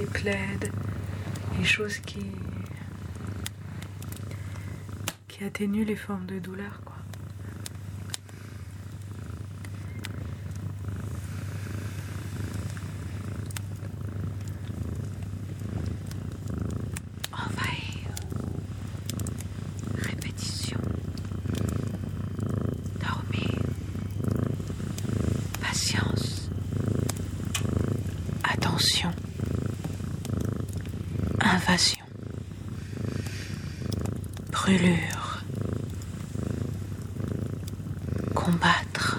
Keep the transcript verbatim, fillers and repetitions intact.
les plaids, les choses qui, qui atténuent les formes de douleur, quoi. Envahir. Répétition. Dormir. Patience. Attention. Invasion. Brûlure. Combattre.